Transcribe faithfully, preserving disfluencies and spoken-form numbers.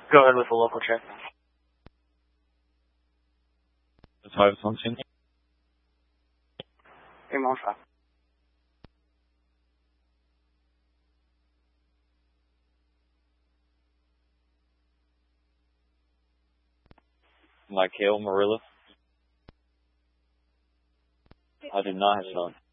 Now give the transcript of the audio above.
Go ahead with the local check. five something. Hey, Mom, five. Michael Marilla. I did not have son.